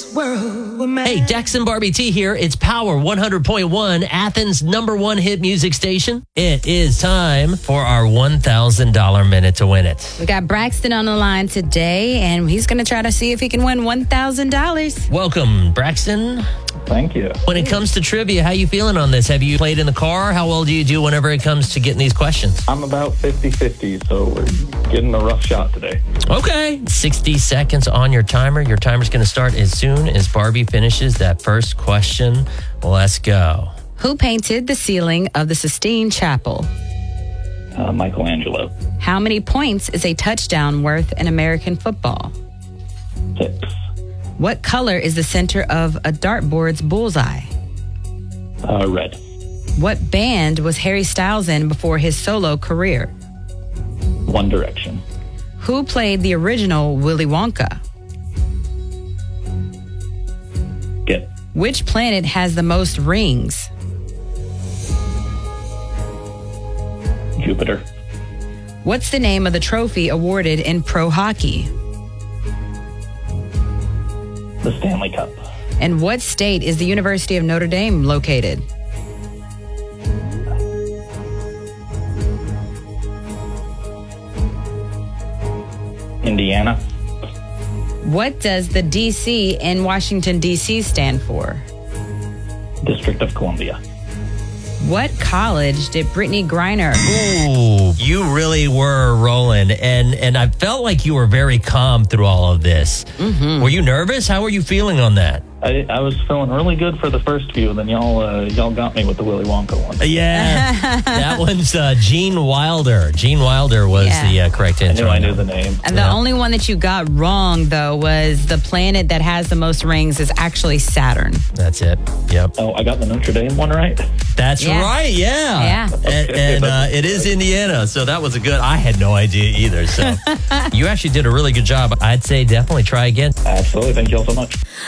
Hey, Dex and Barbie T here. It's Power 100.1, Athens' #1 hit music station. It is time for our $1,000 minute to win it. We got Braxton on the line today, and he's going to try to see if he can win $1,000. Welcome, Braxton. Thank you. When it comes to trivia, how you feeling on this? Have you played in the car? How well do you do whenever it comes to getting these questions? I'm about 50-50, so we're getting a rough shot today. Okay. 60 seconds on your timer. Your timer's going to start as soon as Barbie finishes that first question. Let's go. Who painted the ceiling of the Sistine Chapel? Michelangelo. How many points is a touchdown worth in American football? 6. What color is the center of a dartboard's bullseye? Red. What band was Harry Styles in before his solo career? One Direction. Who played the original Willy Wonka? Get. Which planet has the most rings? Jupiter. What's the name of the trophy awarded in pro hockey? The Stanley Cup. In what state is the University of Notre Dame located? Indiana. What does the D.C. in Washington, D.C. stand for? District of Columbia. What college did Brittany Griner? Ooh, you really were rolling. And I felt like you were very calm through all of this. Mm-hmm. Were you nervous? How were you feeling on that? I was feeling really good for the first few, then y'all got me with the Willy Wonka one. Yeah, that one's Gene Wilder. Gene Wilder was the correct answer. I knew the name. And the only one that you got wrong, though, was the planet that has the most rings is actually Saturn. That's it. Yep. Oh, I got the Notre Dame one right? That's right, yeah. And it is Indiana, so that was a good, I had no idea either. So you actually did a really good job. I'd say definitely try again. Absolutely. Thank you all so much.